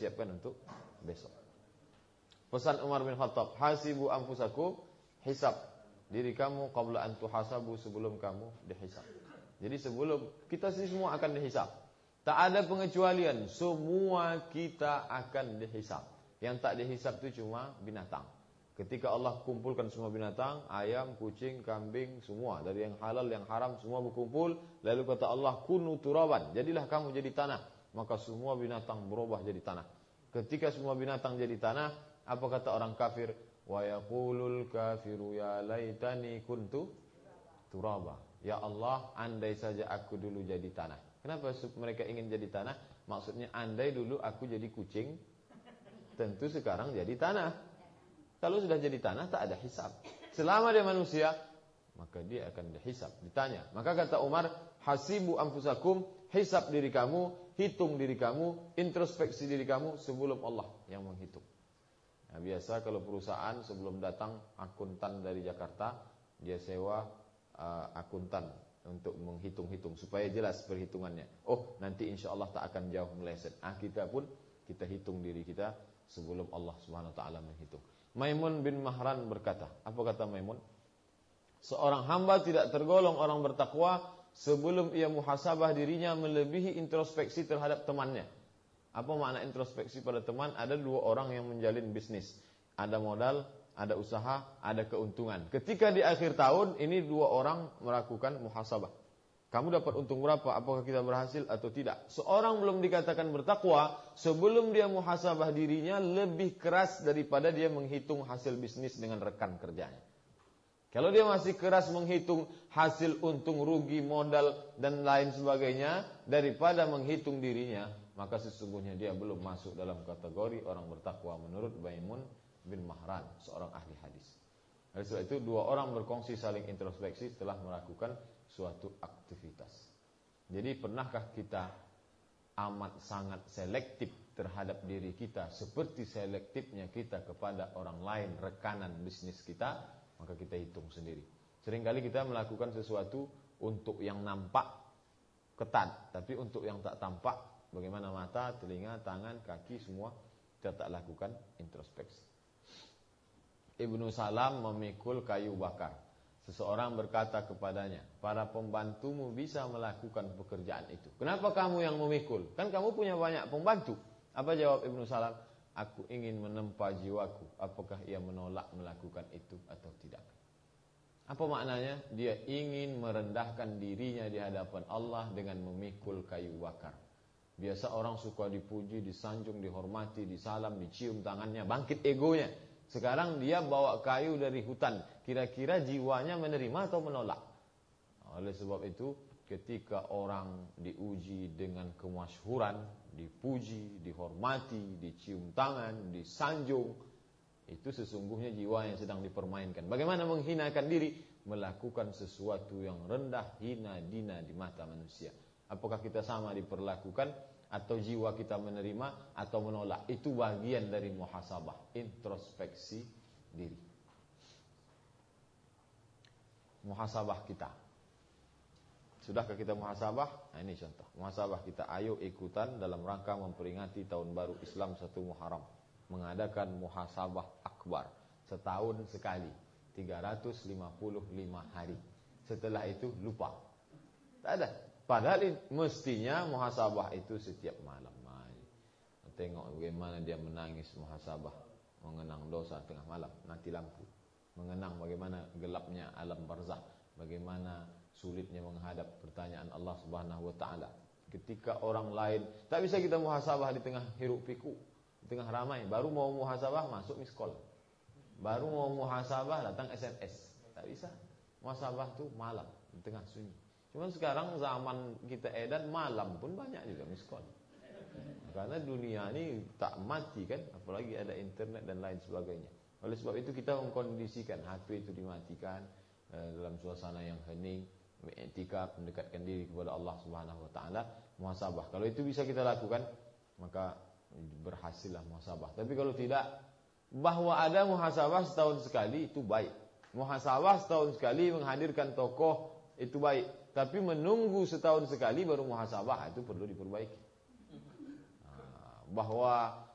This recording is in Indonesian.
siapkan untuk besok. Pesan Umar bin Khattab, hasibu anfusakum, hisab diri kamu qabla an tuhasabu, sebelum kamu dihisab. Jadi sebelum kita semua akan dihisab. Tak ada pengecualian, semua kita akan dihisab. Yang tak dihisab itu cuma binatang. Ketika Allah kumpulkan semua binatang, ayam, kucing, kambing, semua dari yang halal, yang haram, semua berkumpul. Lalu kata Allah, kunu turaban, jadilah kamu jadi tanah. Maka semua binatang berubah jadi tanah. Ketika semua binatang jadi tanah, apa kata orang kafir? Wa yaqulul kafiru ya laitani kuntu turaba. Ya Allah, andai saja aku dulu jadi tanah. Kenapa mereka ingin jadi tanah? Maksudnya andai dulu aku jadi kucing, tentu sekarang jadi tanah. Kalau sudah jadi tanah tak ada hisab. Selama dia manusia, maka dia akan dihisab, ditanya. Maka kata Umar, hasibu anfusakum, hisab diri kamu, hitung diri kamu, introspeksi diri kamu sebelum Allah yang menghitung. Nah, biasa kalau perusahaan sebelum datang akuntan dari Jakarta, dia sewa akuntan untuk menghitung-hitung supaya jelas perhitungannya. Oh, nanti insya Allah tak akan jauh meleset. Kita pun kita hitung diri kita sebelum Allah Subhanahu Wa Taala menghitung. Maimun bin Mahran berkata, apa kata Maimun? Seorang hamba tidak tergolong orang bertakwa sebelum ia muhasabah dirinya melebihi introspeksi terhadap temannya. Apa makna introspeksi pada teman? Ada dua orang yang menjalin bisnis. Ada modal, ada usaha, ada keuntungan. Ketika di akhir tahun, ini dua orang melakukan muhasabah. Kamu dapat untung berapa? Apakah kita berhasil atau tidak? Seorang belum dikatakan bertakwa sebelum dia muhasabah dirinya lebih keras daripada dia menghitung hasil bisnis dengan rekan kerjanya. Kalau dia masih keras menghitung hasil untung, rugi, modal dan lain sebagainya daripada menghitung dirinya, maka sesungguhnya dia belum masuk dalam kategori orang bertakwa menurut Maimun bin Mahran, seorang ahli hadis. Oleh sebab itu dua orang berkongsi saling introspeksi setelah melakukan suatu aktivitas. Jadi pernahkah kita amat sangat selektif terhadap diri kita seperti selektifnya kita kepada orang lain, rekanan bisnis kita? Maka kita hitung sendiri. Seringkali kita melakukan sesuatu untuk yang nampak ketat, tapi untuk yang tak tampak, bagaimana mata, telinga, tangan, kaki, semua kita tak lakukan introspeksi. Ibnu Salam memikul kayu bakar. Seseorang berkata kepadanya, para pembantumu bisa melakukan pekerjaan itu. Kenapa kamu yang memikul? Kan kamu punya banyak pembantu. Apa jawab Ibnu Salam? Aku ingin menempa jiwaku. Apakah ia menolak melakukan itu atau tidak? Apa maknanya? Dia ingin merendahkan dirinya di hadapan Allah dengan memikul kayu bakar. Biasa orang suka dipuji, disanjung, dihormati, disalam, dicium tangannya, bangkit egonya. Sekarang dia bawa kayu dari hutan. Kira-kira jiwanya menerima atau menolak? Oleh sebab itu, ketika orang diuji dengan kemasyhuran, dipuji, dihormati, dicium tangan, disanjung, itu sesungguhnya jiwa yang sedang dipermainkan. Bagaimana menghinakan diri? Melakukan sesuatu yang rendah, hina, dina di mata manusia. Apakah kita sama diperlakukan? Atau jiwa kita menerima atau menolak? Itu bagian dari muhasabah, introspeksi diri. Muhasabah kita. Sudahkah kita muhasabah? Nah, ini contoh. Muhasabah kita, ayo ikutan dalam rangka memperingati tahun baru Islam 1 Muharram. Mengadakan muhasabah akbar. Setahun sekali. 355 hari. Setelah itu lupa. Tak ada. Padahal mestinya muhasabah itu setiap malam. Tengok bagaimana dia menangis muhasabah. Mengenang dosa tengah malam. Mati lampu. Mengenang bagaimana gelapnya alam barzah. Bagaimana sulitnya menghadap pertanyaan Allah Subhanahu wa taala. Ketika orang lain, tak bisa kita muhasabah di tengah hiruk pikuk, di tengah ramai. Baru mau muhasabah masuk miss call. Baru mau muhasabah datang SMS. Tak bisa. Muhasabah tu malam di tengah sunyi. Cuma sekarang zaman kita edan malam pun banyak juga miss call. Karena dunia ini tak mati kan, apalagi ada internet dan lain sebagainya. Oleh sebab itu kita mengkondisikan HP itu dimatikan dalam suasana yang hening, i'tikaf, mendekatkan diri kepada Allah Subhanahu wa taala, muhasabah. Kalau itu bisa kita lakukan, maka berhasillah muhasabah. Tapi kalau tidak, bahwa ada muhasabah setahun sekali itu baik. Muhasabah setahun sekali menghadirkan tokoh itu baik. Tapi menunggu setahun sekali baru muhasabah itu perlu diperbaiki. Bahwa